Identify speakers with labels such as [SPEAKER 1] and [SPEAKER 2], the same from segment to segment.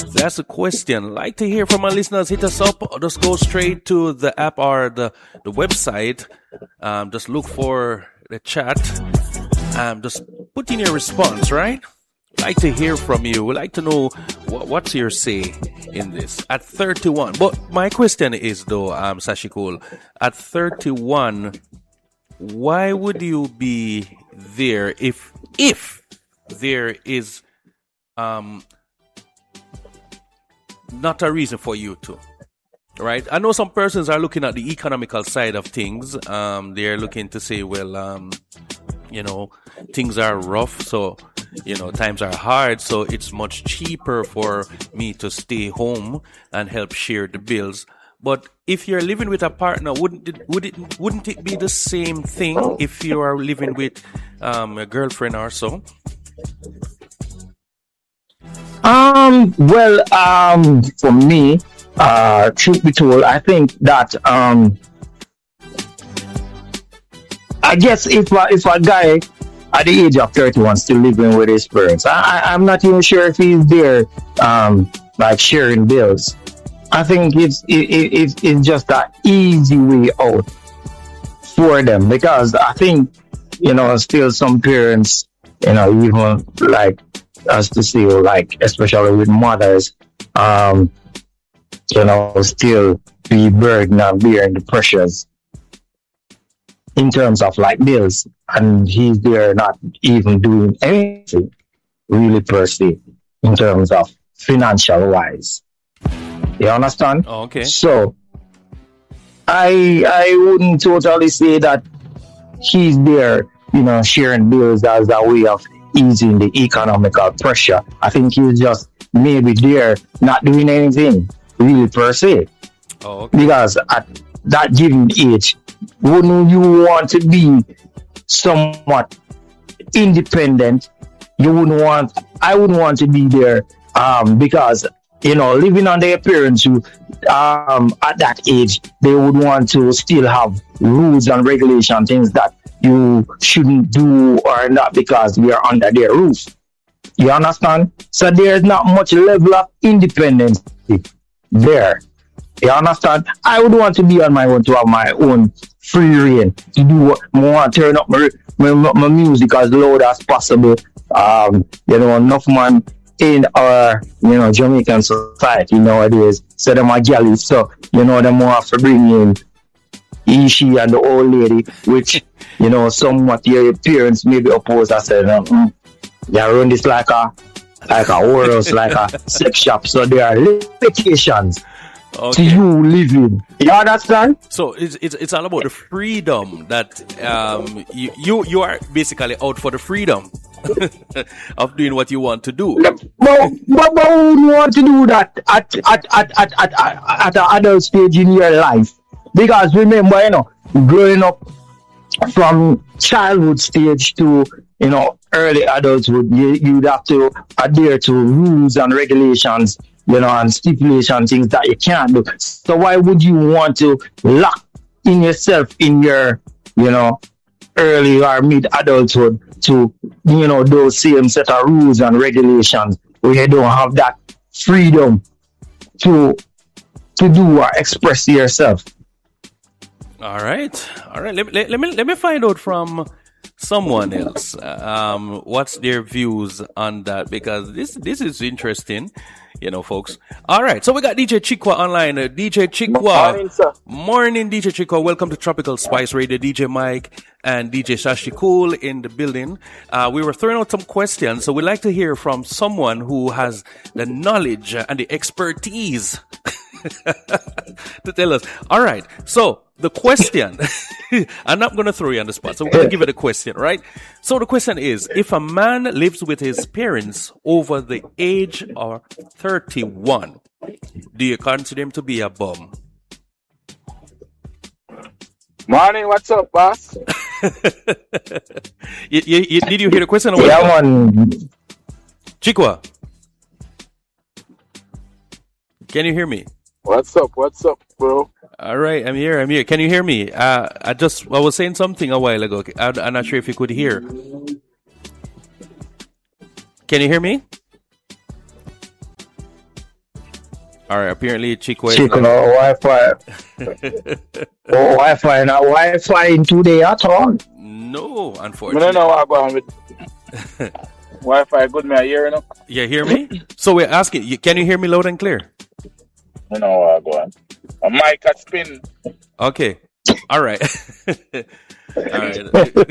[SPEAKER 1] That's the question. Like to hear from our listeners. Hit us up. Or just go straight to the app or the website. Just look for the chat. Just put in your response, right? Like to hear from you. We like to know what's your say in this. At 31. But my question is though, Sashikul, at 31, why would you be there if there is not a reason for you to, right? I know some persons are looking at the economical side of things. They're looking to say, well, things are rough, so times are hard, so it's much cheaper for me to stay home and help share the bills. But if you're living with a partner, wouldn't it be the same thing if you are living with a girlfriend or so?
[SPEAKER 2] For me, truth be told, I think that I guess if a guy at the age of 31 still living with his parents, I'm not even sure if he's there like sharing bills. I think it's just an easy way out for them, because I think still some parents even like us to see, like especially with mothers, still be burdened and bearing the pressures in terms of like bills, and he's there not even doing anything really per se in terms of financial wise. You understand?
[SPEAKER 1] Oh, okay.
[SPEAKER 2] So I wouldn't totally say that he's there, sharing bills as a way of easing the economical pressure. I think he's just maybe there not doing anything really per se.
[SPEAKER 1] Oh, okay.
[SPEAKER 2] Because at that given age, wouldn't you want to be somewhat independent? I wouldn't want to be there because living on their parents who at that age, they would want to still have rules and regulation, things that you shouldn't do or not because you're under their roof. You understand? So there's not much level of independence there. You understand? I would want to be on my own, to have my own free reign, to do what I want, turn up my music as loud as possible. Enough man in our Jamaican society nowadays, so them are galley, so them have to bring in she and the old lady, which somewhat your parents maybe oppose. I said, they run this like a warehouse, like a sex shop, so there are limitations to you living. You understand?
[SPEAKER 1] So it's all about the freedom that you are basically out for the freedom of doing what you want to do.
[SPEAKER 2] But who want to do that at an adult stage in your life? Because remember, growing up from childhood stage to early adulthood, you'd have to adhere to rules and regulations, and stipulation, things that you can't do. So why would you want to lock in yourself in your, early or mid adulthood to, those same set of rules and regulations where you don't have that freedom to do or express yourself?
[SPEAKER 1] All right. Let me find out from someone else what's their views on that, because this is interesting, folks. All right, so we got DJ Chikwa online. DJ Chikwa.
[SPEAKER 3] Morning, sir.
[SPEAKER 1] Morning, DJ Chikwa. Welcome to Tropical Spice Radio. DJ Mike and DJ Sashikul in the building. We were throwing out some questions, so we'd like to hear from someone who has the knowledge and the expertise to tell us. All right, so the question, I'm not going to throw you on the spot, so we're going to give it a question, right? So the question is, if a man lives with his parents over the age of 31, do you consider him to be a bum?
[SPEAKER 3] Morning, what's up, boss?
[SPEAKER 1] Did you hear the question?
[SPEAKER 2] Yeah, man.
[SPEAKER 1] Chikwa, can you hear me?
[SPEAKER 3] What's up, bro?
[SPEAKER 1] All right, I'm here. Can you hear me? I was saying something a while ago. I'm not sure if you could hear. Can you hear me? All right. Apparently, Chico is
[SPEAKER 2] Chico,
[SPEAKER 1] not.
[SPEAKER 2] Wi-Fi. Oh, Wi-Fi, not Wi-Fi in today at all.
[SPEAKER 1] No,
[SPEAKER 3] I don't
[SPEAKER 1] unfortunately.
[SPEAKER 3] know what I'm going with Wi-Fi. Good, me I hear you know.
[SPEAKER 1] You hear me? So we're asking. Can you hear me loud and clear?
[SPEAKER 3] I know what I'm going. A mic at spin.
[SPEAKER 1] Okay. All right. All right.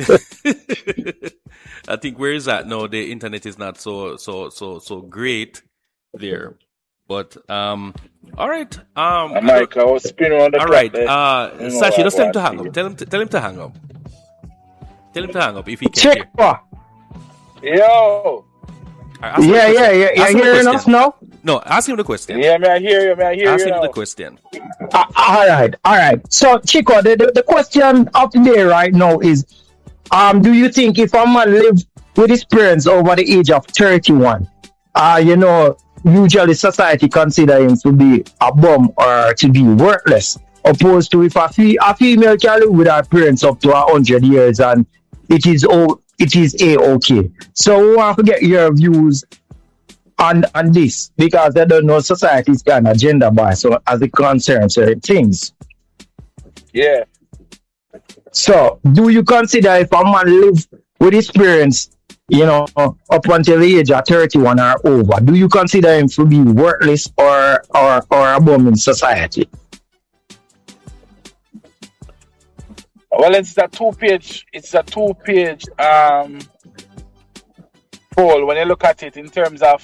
[SPEAKER 1] I think where is that? No, the internet is not so great there. But all right.
[SPEAKER 3] A mic I was spinning on the
[SPEAKER 1] all
[SPEAKER 3] clock
[SPEAKER 1] right.
[SPEAKER 3] there. You know
[SPEAKER 1] Sashi,
[SPEAKER 3] what
[SPEAKER 1] just tell him to
[SPEAKER 3] I'm
[SPEAKER 1] hang
[SPEAKER 3] going.
[SPEAKER 1] up. Tell him to hang up. Tell him to hang up if he can hear.
[SPEAKER 2] Chico.
[SPEAKER 3] Yo.
[SPEAKER 1] Ask him the
[SPEAKER 2] Yeah,
[SPEAKER 1] question.
[SPEAKER 2] you're
[SPEAKER 1] Ask him the
[SPEAKER 2] hearing
[SPEAKER 1] question.
[SPEAKER 2] us now?
[SPEAKER 1] No, ask him the question.
[SPEAKER 3] Yeah, me I hear you. Me I hear
[SPEAKER 1] Ask
[SPEAKER 3] you
[SPEAKER 1] him the
[SPEAKER 3] now.
[SPEAKER 1] question.
[SPEAKER 2] All right. So, Chico, the question up there right now is, do you think if a man live with his parents over the age of 31, usually society consider him to be a bum or to be worthless, opposed to if a female can live with her parents up to 100 years and it is a-okay. So we want to get your views on this because I don't know society is kind of gender bias so as it concerns certain things.
[SPEAKER 3] Yeah.
[SPEAKER 2] So do you consider if a man live with his parents, up until the age of 31 or over, do you consider him to be worthless or a bum in society?
[SPEAKER 3] Well, it's a two-page poll when you look at it in terms of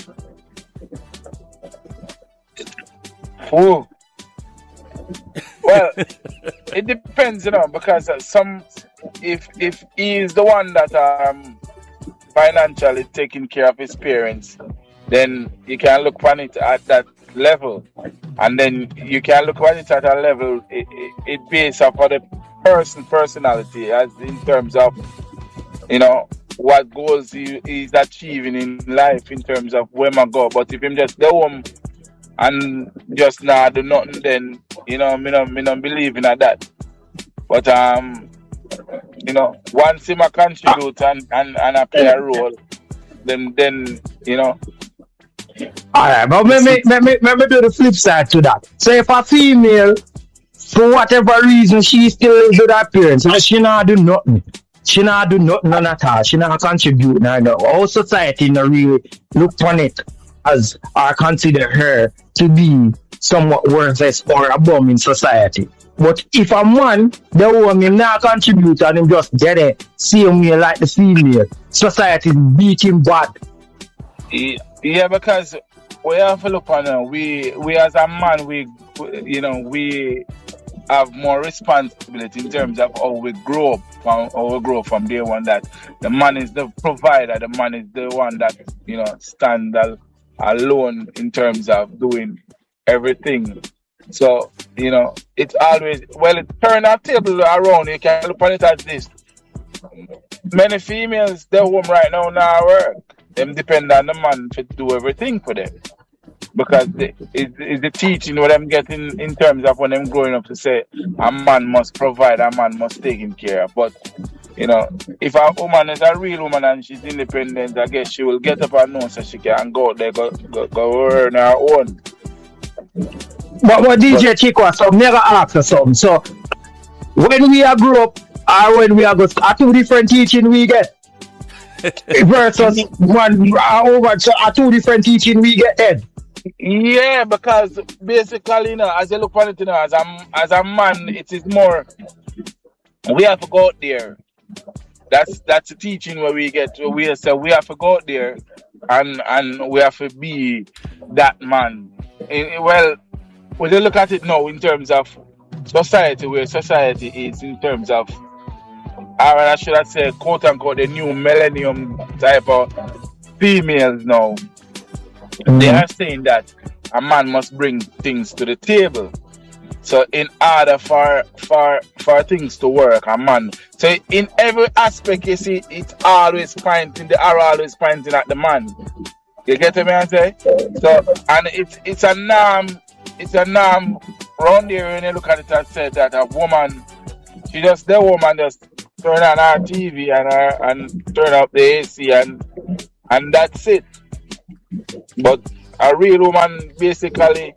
[SPEAKER 3] who. Well, it depends, because if he is the one that financially taking care of his parents, then you can look on it at that level, and then you can look on it at a level it based off of the personality, as in terms of what goals he's achieving in life in terms of where I go. But if him just go home and just not do nothing, then me not believe in that. But once him a contribute and I play a role, then
[SPEAKER 2] All right, but let me do the flip side to that. So if a female, for whatever reason, she still lives with her parents, and she not do nothing. She not do nothing none at all. She not contribute none. Our society not really look on it as or consider her to be somewhat worthless or a bum in society. But if a man, the woman him not contribute and him just get it, same way like the female, society beat him bad.
[SPEAKER 3] Yeah, because we have to look on we as a man, we have more responsibility in terms of how we grow up from day one, that the man is the provider, the man is the one that stand alone in terms of doing everything. So it's always, well, it turn our table around. You can look on it as this: many females, they're home right now work. Them depend on the man to do everything for them, because it's the teaching what I'm getting in terms of when I'm growing up to say a man must provide, a man must take care of. But if a woman is a real woman and she's independent, I guess she will get up and know so she can go out there, go earn her own.
[SPEAKER 2] But DJ Chico, so never ask us something. So when we are grow up or when we are go are two different teaching we get versus one over, so are two different teaching we get then.
[SPEAKER 3] Yeah, because basically, as you look at it, as a man, it is more, we have to go out there. That's the teaching where we get. We say we have to go out there, and we have to be that man. Well, when you look at it now in terms of society, where society is in terms of, or I should have said, quote unquote, the new millennium type of females now. They are saying that a man must bring things to the table. So in order for things to work, a man. So in every aspect, you see, it's always pointing. They are always pointing at the man. You get what I say? So, and it's a norm. It's a norm around there when you look at it and say that a woman, the woman just turn on her TV and turn up the AC and that's it. But a real woman basically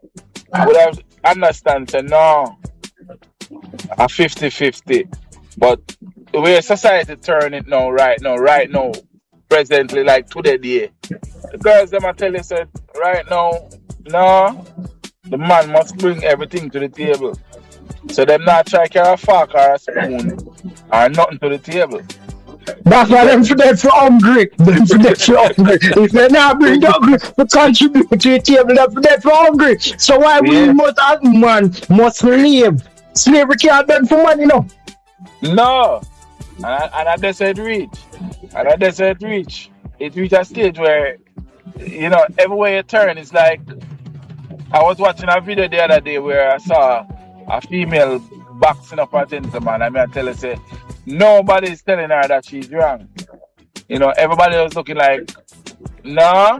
[SPEAKER 3] I would have understand say no, a 50-50. But the way society turn it now, right now, presently, like today, the girls them I tell you said right now, no, the man must bring everything to the table. So them not try carry a fork or a spoon or nothing to the table.
[SPEAKER 2] That's why them for hungry. Them for hungry. If they not bring hungry to contribute to the table, them for hungry. So why we must as man must slave? Slavery can't done for money, no.
[SPEAKER 3] No. And I just said reach. And I just said reach. It reached a stage where, everywhere you turn, it's like I was watching a video the other day where I saw a female boxing up a gentleman. I tell her, say, nobody's telling her that she's wrong. Everybody was looking like, no,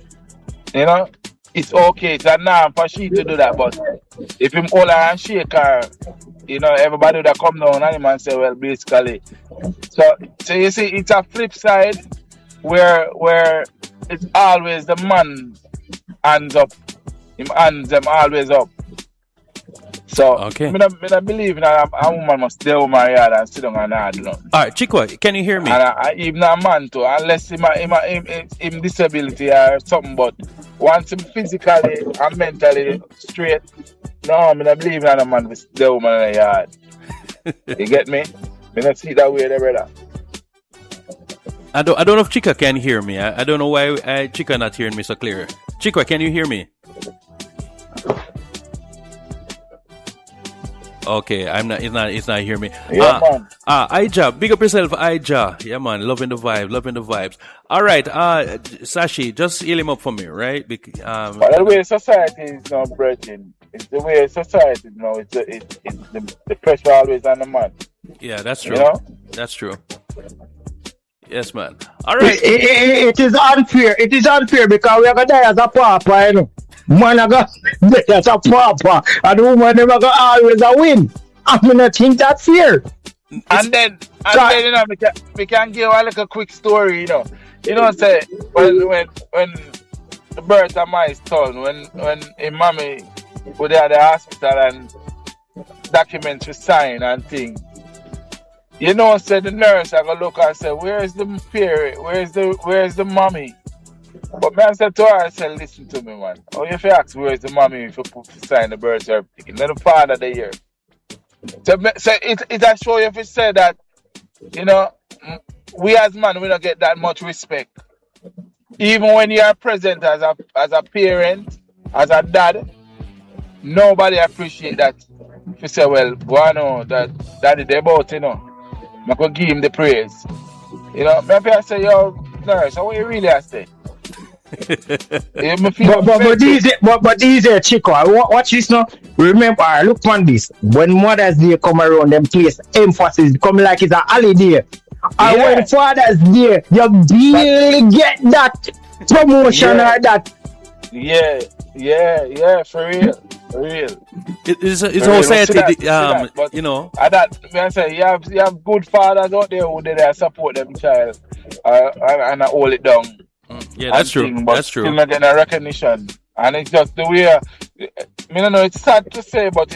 [SPEAKER 3] it's okay. It's a norm for she to do that. But if him hold her and shake her, everybody would have come down on him and say, well, basically. So you see, it's a flip side where it's always the man hands up. Him hands them always up. So,
[SPEAKER 1] okay.
[SPEAKER 3] I believe that a woman must stay home her yard and sit down and hard.
[SPEAKER 1] All right, Chikwa, can you hear me?
[SPEAKER 3] And even a man too, unless him disability or something, but once him physically and mentally straight, no, I believe that a man will stay home in the yard. You get me? I don't see it that way there, brother.
[SPEAKER 1] I don't know if Chika can hear me. I don't know why Chika not hearing me so clear. Chikwa, can you hear me? Okay, it's not hearing me.
[SPEAKER 3] Yeah, man.
[SPEAKER 1] Ija, big up yourself, Ija. Yeah, man, loving the vibes. All right, Sashi, just heal him up for me, right?
[SPEAKER 3] But the way society is now breaking, it's the way society now. It's the pressure always on the man.
[SPEAKER 1] Yeah, that's true. That's true. Yes, man. All right.
[SPEAKER 2] It is unfair. It is unfair because we are gonna die as a papa, Man, I got as a papa, and the woman never got always a win. I don't think that's fair.
[SPEAKER 3] And then we can give a little quick story, say when the birth of my son, when his mommy was at the hospital and documents were signed and things. Said the nurse I go look and say, where's the parent? Where's the mommy? But man said to her, I said, listen to me, man. Oh, if you ask where's the mommy if you put to sign the birth certificate, let the father there here. So it I show you if it said that, we as man we don't get that much respect. Even when you are present as a parent, as a dad, nobody appreciate that. If you say, well, go on, that daddy they both, I could give him the praise. Maybe I say, yo, nurse, how you really I say?
[SPEAKER 2] But these are Chico. Watch this now. Remember, look on this. When Mother's Day come around, them place emphasis come like it's a holiday. And when Father's Day, you barely get that promotion or that. Yeah, for real.
[SPEAKER 1] It's a society,
[SPEAKER 3] I say you have good fathers out there who they support them child and hold it down.
[SPEAKER 1] Yeah, that's true. That's true.
[SPEAKER 3] Still not getting a recognition, and it's just the way. I don't know. It's sad to say, but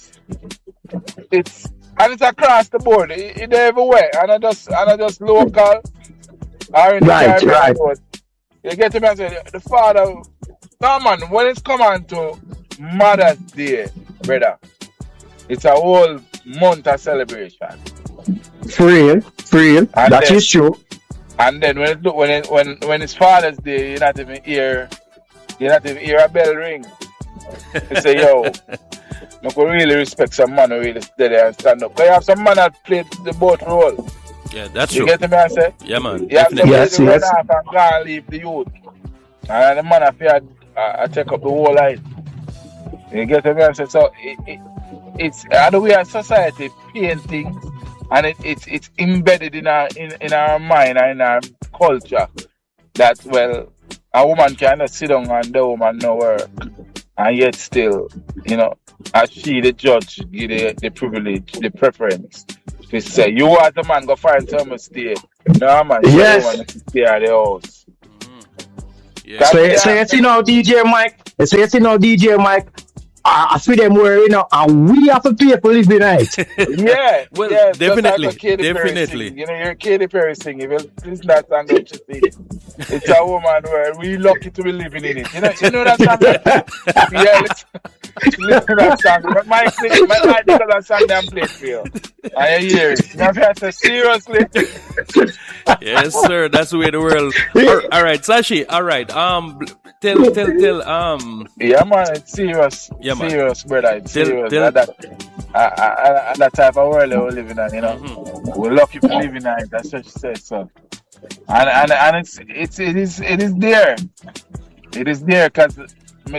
[SPEAKER 3] it's across the board. It's everywhere, and I just local. Right. You get me? I say the father. No man, when it's come on to Mother's Day, brother, it's a whole month of celebration.
[SPEAKER 2] For real. That is true.
[SPEAKER 3] And then when it's Father's Day, you not even hear a bell ring. You say, yo, I could really respect some man who really stay there and stand up. Because you have some man that played the both role.
[SPEAKER 1] Yeah, that's
[SPEAKER 3] you
[SPEAKER 1] true.
[SPEAKER 3] You get me, I say?
[SPEAKER 1] Yeah, man.
[SPEAKER 3] You have to run off and go and leave the youth. And the man appeared I check up the whole line. You get me, I say? So it's how do we as society paint things, and it's embedded in our mind and in our culture that well a woman cannot sit down and the woman no work, and yet still as she the judge give the privilege, the preference to say you as a man go find somewhere to stay. No man,
[SPEAKER 2] yes.
[SPEAKER 3] You want to stay at the house.
[SPEAKER 2] Yeah. So you see now DJ Mike. I feel them where, you know, and we have to pay for living night.
[SPEAKER 3] Yeah,
[SPEAKER 1] Well,
[SPEAKER 3] yeah,
[SPEAKER 1] definitely,
[SPEAKER 3] just like a Katy Perry
[SPEAKER 1] definitely.
[SPEAKER 3] sing. You know, you're Katy Perry sing. If you listen that song, don't you see? It's a woman where we lucky to be living in it. You know that song? Yeah, listen to that song. My think that song them play for you. I hear it. You have to seriously.
[SPEAKER 1] Yes, sir. That's the way the world. All right, Sashi. All right. Tell.
[SPEAKER 3] Yeah, man. It's serious.
[SPEAKER 1] Yeah, man.
[SPEAKER 3] Serious, brother. It's
[SPEAKER 1] Tell-
[SPEAKER 3] serious.
[SPEAKER 1] tell-
[SPEAKER 3] That type of world we're living in, you know. We're lucky to live in it. That's what she says, so. And it is there. It is there because me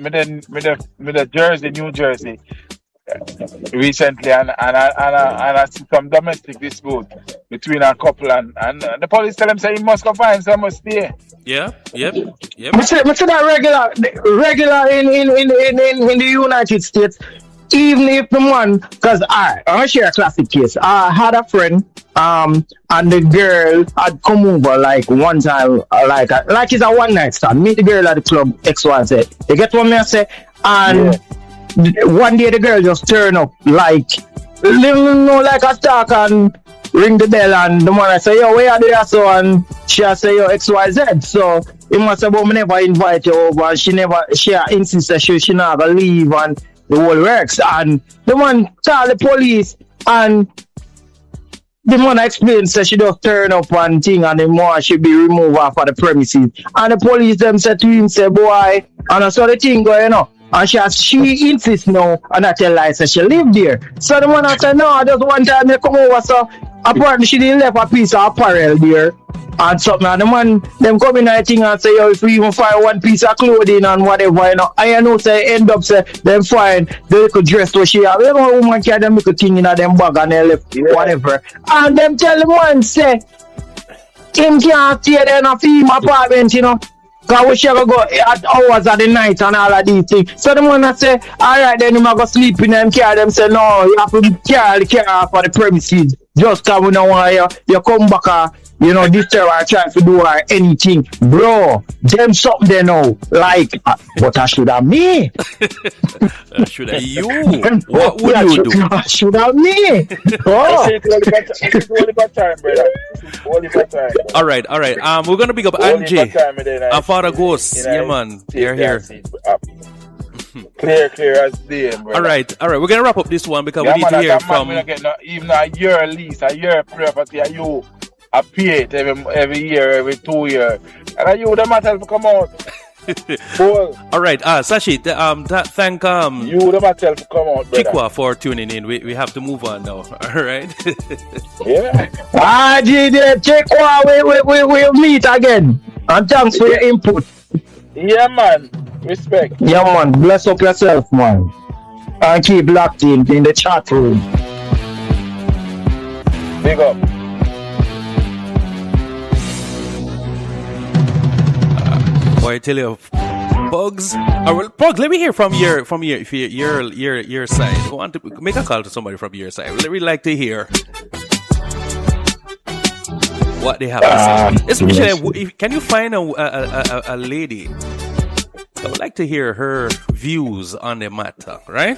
[SPEAKER 3] the Jersey, New Jersey, recently, and I see some domestic dispute between a couple, and the police tell them say he must go find someone stay.
[SPEAKER 1] Yeah. Yep.
[SPEAKER 2] I say that regular in the United States. Even if the man, because I'll share a classic case. I had a friend, and the girl had come over like one time, like it's a one night stand. Meet the girl at the club, XYZ. You get what I say? And one day the girl just turn up like a stalk and ring the bell, and the man I say, yo, where are they? So, and she say, yo, XYZ. So he must say, but me never invite you over, and she insists that she not gonna leave, and the whole works. And the man call the police, and the man explains that she just turn up and thing, and the man should be removed off of the premises. And the police them said to him, say, boy, and I saw the thing going on. And she insists now, and I tell her, say she live there. So the man I said, no, just one time they come over, so apparently she didn't left a piece of apparel there and something. And the man, them come in I think and say, yo, if we even find one piece of clothing and whatever, you know, I know say end up say them find the little dress what she have. You know, woman carry them little thing in them bag and they left whatever. And them tell the man say him can't stay there in a female apartment, you know. Because we should go at hours of the night and all of these things. So the man say, alright, then you might go sleep in them car. Them say, no, you have to carry the car off of the premises. Just because we don't want you come back, you know, disturb or try to do anything. Bro, them something they know. Like, what I should have me?
[SPEAKER 1] Should have you? What would you do?
[SPEAKER 2] Should have me? Oh.
[SPEAKER 3] It's only bad time, brother. It's only bad time.
[SPEAKER 1] All right. We're gonna pick up Angie and Father Ghost. Yeah, man. They're here.
[SPEAKER 3] Clear as day, brother.
[SPEAKER 1] All right. We're gonna wrap up this one because we need to hear from.
[SPEAKER 3] We don't get even a year lease, a year property, and you pay it every year, every 2 years, and you the matter to come out. Cool.
[SPEAKER 1] All right, Sashi, thank
[SPEAKER 3] you the matter to come out, brother.
[SPEAKER 1] Chikwa for tuning in. We have to move on now. All right.
[SPEAKER 3] Yeah.
[SPEAKER 2] Chikwa, we'll meet again. And thanks for your input.
[SPEAKER 3] Yeah, man. Respect.
[SPEAKER 2] Yeah, man. Bless up yourself, man. And keep locked in the chat room.
[SPEAKER 3] Big up.
[SPEAKER 1] Boy, I tell you, Bugs. Well, Bugs, let me hear from your side. I want to make a call to somebody from your side. We'd like to hear what they have to say. Especially, can you find a lady? I would like to hear her views on the matter, right?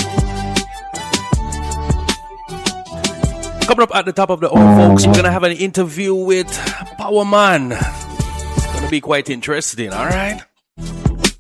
[SPEAKER 1] Coming up at the top of the hour, folks, we're gonna have an interview with Power Man. Be quite interesting, all right?